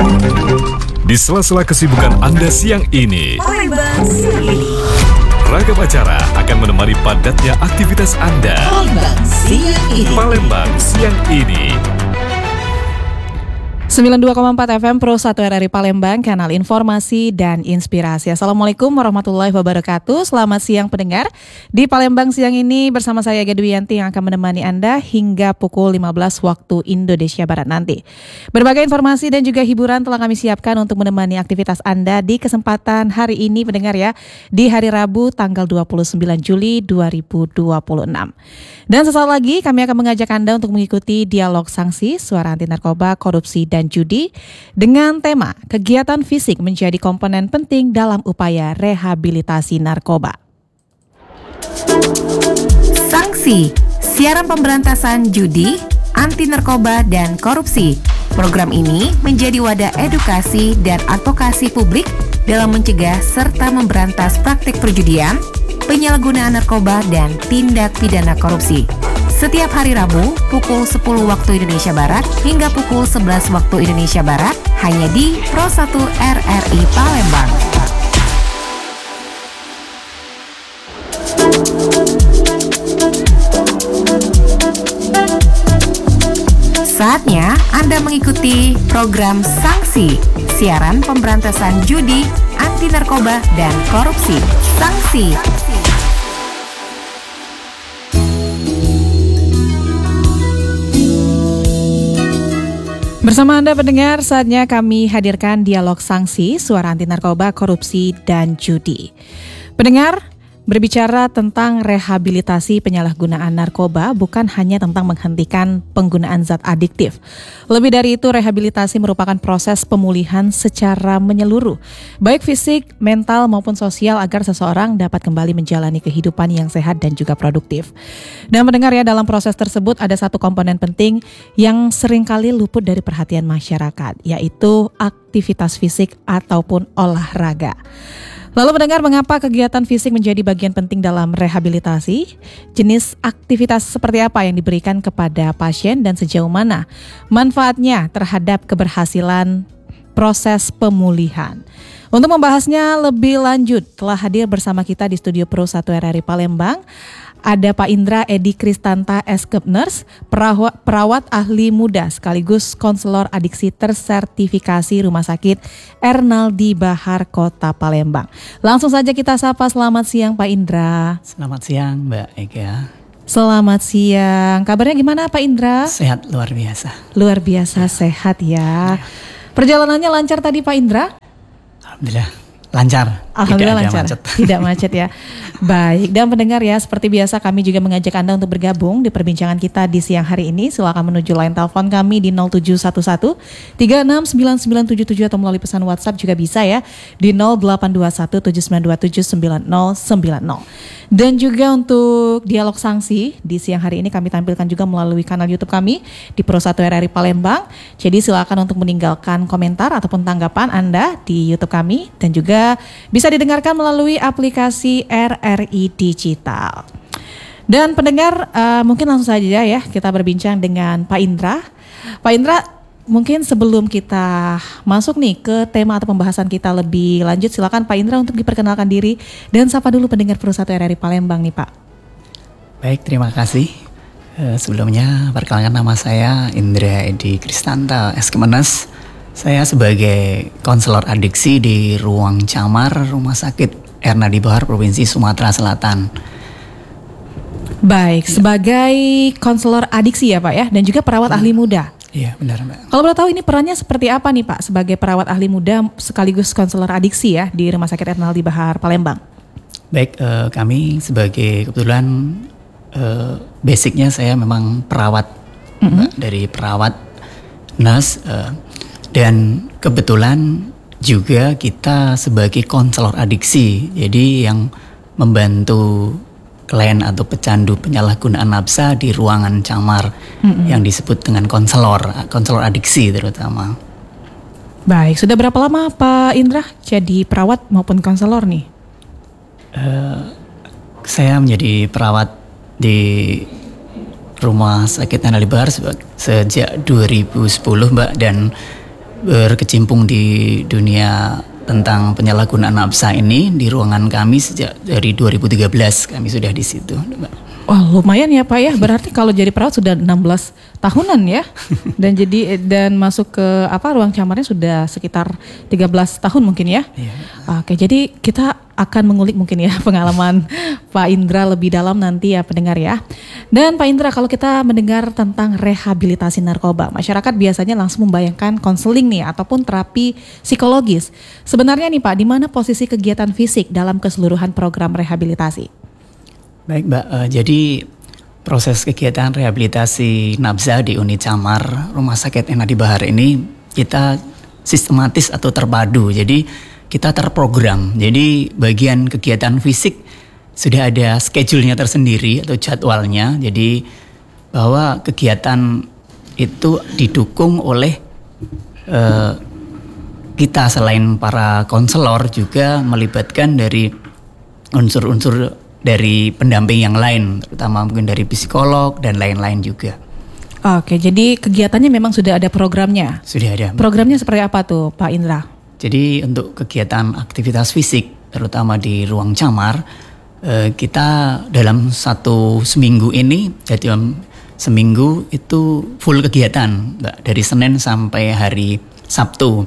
Di sela-sela kesibukan Anda siang ini, Palembang siang ini. ragam acara akan menemani padatnya aktivitas Anda. Palembang siang ini. Palembang siang ini. 92,4 FM Pro 1 RRI Palembang, kanal informasi dan inspirasi. Assalamualaikum warahmatullahi wabarakatuh. Selamat siang pendengar. Di Palembang siang ini bersama saya Ega Dwiyanti yang akan menemani Anda hingga pukul 15 waktu Indonesia Barat nanti. Berbagai informasi dan juga hiburan telah kami siapkan untuk menemani aktivitas Anda di kesempatan hari ini pendengar ya, di hari Rabu tanggal 29 Juli 2026. Dan sesaat lagi kami akan mengajak Anda untuk mengikuti dialog sanksi suara anti narkoba, korupsi dan judi dengan tema kegiatan fisik menjadi komponen penting dalam upaya rehabilitasi narkoba. Sanksi, siaran pemberantasan judi, anti narkoba dan korupsi. Program ini menjadi wadah edukasi dan advokasi publik dalam mencegah serta memberantas praktik perjudian, penyalahgunaan narkoba dan tindak pidana korupsi. Setiap hari Rabu pukul 10 waktu Indonesia Barat hingga pukul 11 waktu Indonesia Barat hanya di Pro 1 RRI Palembang. Saatnya Anda mengikuti program Sanksi, siaran pemberantasan judi, anti narkoba dan korupsi. Sanksi. Bersama Anda pendengar, saatnya kami hadirkan dialog sanksi suara anti narkoba, korupsi, dan judi. Pendengar, berbicara tentang rehabilitasi penyalahgunaan narkoba bukan hanya tentang menghentikan penggunaan zat adiktif. Lebih dari itu, rehabilitasi merupakan proses pemulihan secara menyeluruh, baik fisik, mental maupun sosial agar seseorang dapat kembali menjalani kehidupan yang sehat dan juga produktif. Dan mendengar ya, dalam proses tersebut ada satu komponen penting yang seringkali luput dari perhatian masyarakat, yaitu aktivitas fisik ataupun olahraga. Lalu mendengar mengapa kegiatan fisik menjadi bagian penting dalam rehabilitasi? Jenis aktivitas seperti apa yang diberikan kepada pasien dan sejauh mana manfaatnya terhadap keberhasilan proses pemulihan? Untuk membahasnya lebih lanjut telah hadir bersama kita di studio Pro 1 RRI Palembang. Ada Pak Indra Edi Kristanta S.Kepners, perawat ahli muda sekaligus konselor adiksi tersertifikasi Rumah Sakit Ernaldi Bahar Kota Palembang. Langsung saja kita sapa, selamat siang Pak Indra. Selamat siang Mbak Ega. Selamat siang, kabarnya gimana Pak Indra? Sehat luar biasa. Luar biasa sehat ya. Perjalanannya lancar tadi Pak Indra? Alhamdulillah. Lancar. Alhamdulillah tidak lancar. Macet. Tidak macet ya. Baik, dan pendengar ya, seperti biasa kami juga mengajak Anda untuk bergabung di perbincangan kita di siang hari ini. Silakan menuju line telepon kami di 0711 369977 atau melalui pesan WhatsApp juga bisa ya di 0821 7927 9090. Dan juga untuk dialog sanksi di siang hari ini kami tampilkan juga melalui kanal YouTube kami di Pro 1 RRI Palembang. Jadi silakan untuk meninggalkan komentar ataupun tanggapan Anda di YouTube kami dan juga bisa didengarkan melalui aplikasi RRI Digital. Dan pendengar, mungkin langsung saja ya kita berbincang dengan Pak Indra. Pak Indra, mungkin sebelum kita masuk nih ke tema atau pembahasan kita lebih lanjut, silakan Pak Indra untuk diperkenalkan diri dan sapa dulu pendengar Pro 1 RRI Palembang nih Pak. Baik, terima kasih. Sebelumnya perkenalkan, nama saya Indra Edi Kristanta S.Kepners. Saya sebagai konselor adiksi di ruang camar Rumah Sakit Ernaldi Bahar Provinsi Sumatera Selatan. Baik, sebagai konselor adiksi ya Pak ya, dan juga perawat ahli muda. Iya benar Mbak. Kalau boleh tahu ini perannya seperti apa nih Pak sebagai perawat ahli muda sekaligus konselor adiksi ya di Rumah Sakit Ernaldi Bahar Palembang? Baik, kami sebagai kebetulan basicnya saya memang perawat, Mbak, dari perawat nurse. Dan kebetulan juga kita sebagai konselor adiksi, jadi yang membantu klien atau pecandu penyalahgunaan nafsa di ruangan camar yang disebut dengan konselor adiksi terutama. Baik, sudah berapa lama Pak Indra jadi perawat maupun konselor nih? Saya menjadi perawat di Rumah Sakit Ernaldi Bahar sejak 2010 Mbak, dan berkecimpung di dunia tentang penyalahgunaan nafsa ini di ruangan kami sejak dari 2013 kami sudah di situ, Mbak. Wah, lumayan ya Pak ya. Berarti kalau jadi perawat sudah 16 tahunan ya. Dan masuk ke ruang camarnya sudah sekitar 13 tahun mungkin ya. Iya. Oke, jadi kita akan mengulik mungkin ya pengalaman Pak Indra lebih dalam nanti ya pendengar ya. Dan Pak Indra, kalau kita mendengar tentang rehabilitasi narkoba, masyarakat biasanya langsung membayangkan konseling nih ataupun terapi psikologis. Sebenarnya nih Pak, di mana posisi kegiatan fisik dalam keseluruhan program rehabilitasi? Baik Mbak, jadi proses kegiatan rehabilitasi nafsa di unit camar Rumah Sakit Enadi Bahar ini kita sistematis atau terpadu. Jadi kita terprogram. Jadi bagian kegiatan fisik sudah ada schedule-nya tersendiri atau jadwalnya. Jadi bahwa kegiatan itu didukung oleh kita selain para konselor juga melibatkan dari unsur-unsur dari pendamping yang lain, terutama mungkin dari psikolog dan lain-lain juga. Oke, jadi kegiatannya memang sudah ada programnya? Sudah ada. Programnya seperti apa tuh Pak Indra? Jadi untuk kegiatan aktivitas fisik, terutama di ruang camar, kita dalam satu seminggu ini, jadi seminggu itu full kegiatan, Mbak, dari Senin sampai hari Sabtu.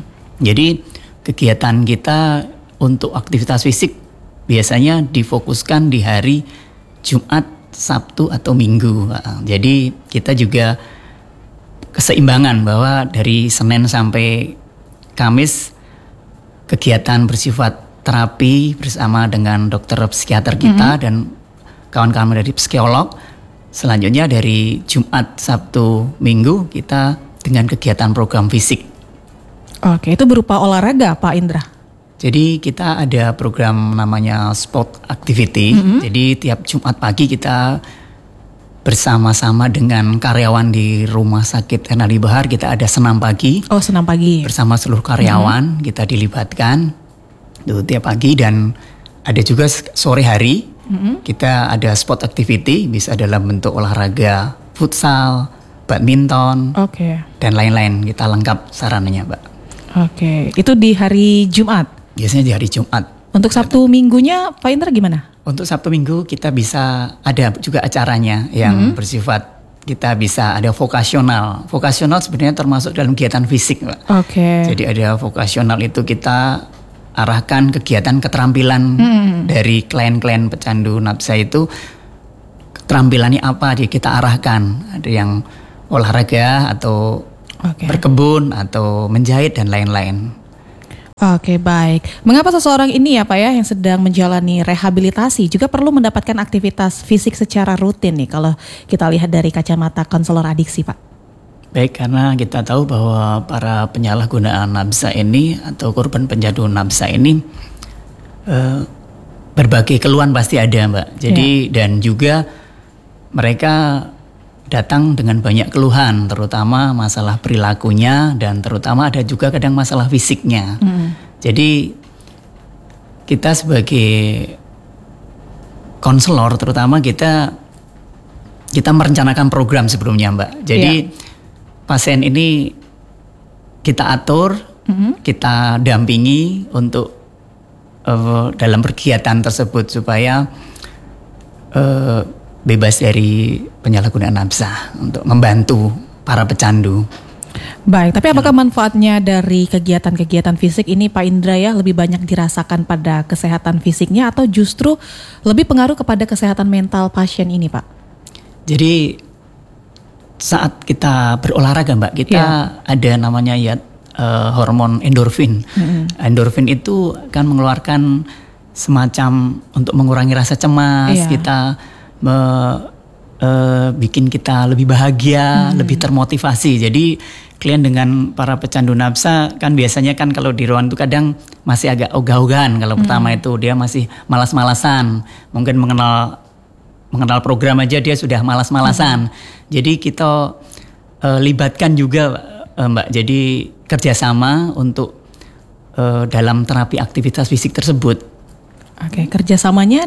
Jadi kegiatan kita untuk aktivitas fisik biasanya difokuskan di hari Jumat, Sabtu atau Minggu. Jadi kita juga keseimbangan bahwa dari Senin sampai Kamis kegiatan bersifat terapi bersama dengan dokter psikiater kita dan kawan-kawan dari psikolog. Selanjutnya dari Jumat, Sabtu, Minggu kita dengan kegiatan program fisik. Oke, itu berupa olahraga Pak Indra? Jadi kita ada program namanya sport activity. Jadi tiap Jumat pagi kita bersama-sama dengan karyawan di Rumah Sakit Enadi Bahar kita ada senam pagi. Oh, senam pagi. Bersama seluruh karyawan kita dilibatkan tuh tiap pagi, dan ada juga sore hari kita ada sport activity, bisa dalam bentuk olahraga futsal, badminton, dan lain-lain. Kita lengkap sarananya, Mbak. Oke, itu di hari Jumat. Biasanya di hari Jumat. Untuk Sabtu Minggunya Pak Indra gimana? Untuk Sabtu Minggu kita bisa ada juga acaranya yang bersifat, kita bisa ada vokasional. Vokasional sebenarnya termasuk dalam kegiatan fisik, Mbak. Jadi ada vokasional, itu kita arahkan kegiatan keterampilan dari klien-klien pecandu nafsa itu. Keterampilannya apa dia kita arahkan. Ada yang olahraga atau berkebun atau menjahit dan lain-lain. Oke, baik. Mengapa seseorang ini ya Pak ya yang sedang menjalani rehabilitasi juga perlu mendapatkan aktivitas fisik secara rutin nih kalau kita lihat dari kacamata konselor adiksi, Pak? Baik, karena kita tahu bahwa para penyalahgunaan nafsa ini atau korban pencandu nafsa ini berbagai keluhan pasti ada, Mbak. Jadi dan juga mereka datang dengan banyak keluhan, terutama masalah perilakunya dan terutama ada juga kadang masalah fisiknya. Jadi kita sebagai konselor terutama kita merencanakan program sebelumnya, Mbak. Jadi pasien ini kita atur, kita dampingi untuk dalam kegiatan tersebut supaya bebas dari penyalahgunaan nafsa, untuk membantu para pecandu. Baik, tapi apakah manfaatnya dari kegiatan-kegiatan fisik ini Pak Indra ya lebih banyak dirasakan pada kesehatan fisiknya atau justru lebih pengaruh kepada kesehatan mental pasien ini, Pak? Jadi saat kita berolahraga, Mbak, kita ada namanya hormon endorfin. Endorfin itu akan mengeluarkan semacam untuk mengurangi rasa cemas, kita bikin kita lebih bahagia, lebih termotivasi. Jadi klien dengan para pecandu nafsa kan biasanya kan kalau di ruangan itu kadang masih agak ogah-ogahan. Kalau pertama itu dia masih malas-malasan, mungkin mengenal program aja dia sudah malas-malasan. Jadi kita libatkan juga, Mbak. Jadi kerjasama untuk dalam terapi aktivitas fisik tersebut. Oke, kerjasamanya?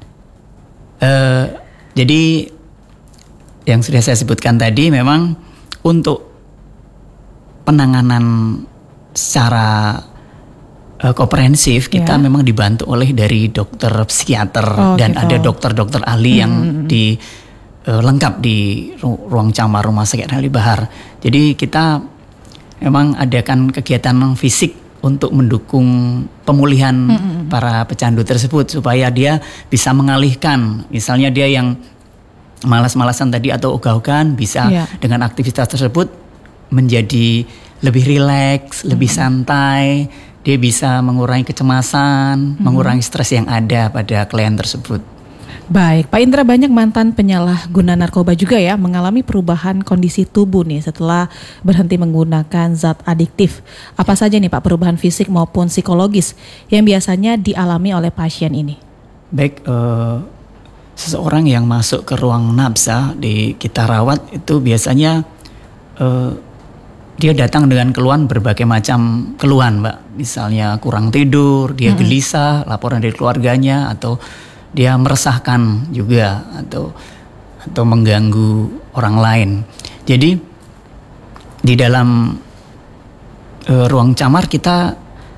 Jadi yang sudah saya sebutkan tadi memang untuk penanganan secara komprehensif kita memang dibantu oleh dari dokter psikiater dan ada dokter-dokter ahli yang lengkap di ruang camar Rumah Sakit Ali Bahar. Jadi kita memang adakan kegiatan fisik untuk mendukung pemulihan para pecandu tersebut supaya dia bisa mengalihkan, misalnya dia yang malas-malasan tadi atau ogah-ogahan bisa dengan aktivitas tersebut menjadi lebih rileks, lebih santai. Dia bisa mengurangi kecemasan, mengurangi stres yang ada pada klien tersebut. Baik, Pak Indra, banyak mantan penyalahguna narkoba juga ya mengalami perubahan kondisi tubuh nih setelah berhenti menggunakan zat adiktif. Apa saja nih Pak perubahan fisik maupun psikologis yang biasanya dialami oleh pasien ini? Baik, seseorang yang masuk ke ruang nabza kita rawat itu biasanya dia datang dengan keluhan berbagai macam keluhan, Mbak. Misalnya kurang tidur, dia gelisah, laporan dari keluarganya, atau dia meresahkan juga, atau mengganggu orang lain. Jadi di dalam ruang camar kita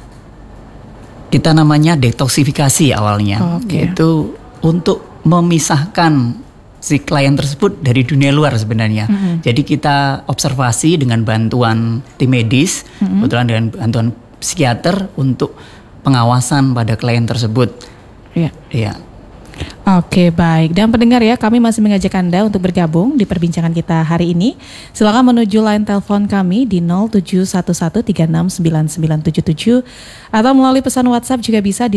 namanya detoksifikasi awalnya, yaitu untuk memisahkan si klien tersebut dari dunia luar sebenarnya. Jadi kita observasi dengan bantuan tim medis, kebetulan dengan bantuan psikiater untuk pengawasan pada klien tersebut. Iya. Oke, baik. Dan pendengar ya, kami masih mengajak Anda untuk bergabung di perbincangan kita hari ini. Silakan menuju line telepon kami di 0711369977 atau melalui pesan WhatsApp juga bisa di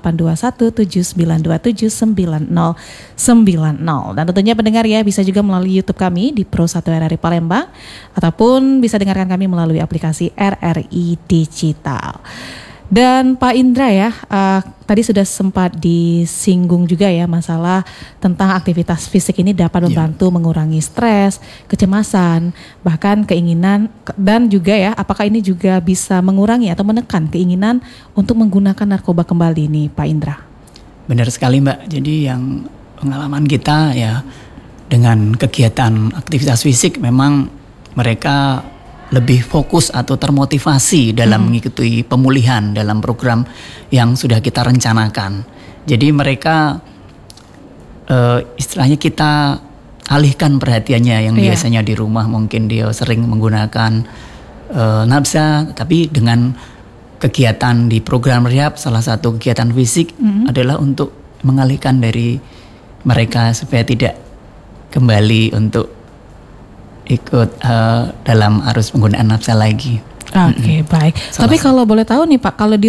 082179279090. Dan tentunya pendengar ya, bisa juga melalui YouTube kami di Pro 1 RRI Palembang ataupun bisa dengarkan kami melalui aplikasi RRI Digital. Dan Pak Indra ya, tadi sudah sempat disinggung juga ya masalah tentang aktivitas fisik ini dapat membantu mengurangi stres, kecemasan, bahkan keinginan, dan juga ya apakah ini juga bisa mengurangi atau menekan keinginan untuk menggunakan narkoba kembali nih Pak Indra? Benar sekali Mbak, jadi yang pengalaman kita ya dengan kegiatan aktivitas fisik memang mereka lebih fokus atau termotivasi dalam mengikuti pemulihan dalam program yang sudah kita rencanakan. Jadi mereka istilahnya kita alihkan perhatiannya yang biasanya di rumah mungkin dia sering menggunakan nabza, tapi dengan kegiatan di program rehab, salah satu kegiatan fisik adalah untuk mengalihkan dari mereka supaya tidak kembali untuk ikut dalam arus penggunaan nafsa lagi. Oke, baik. Tapi kalau boleh tahu nih Pak, kalau di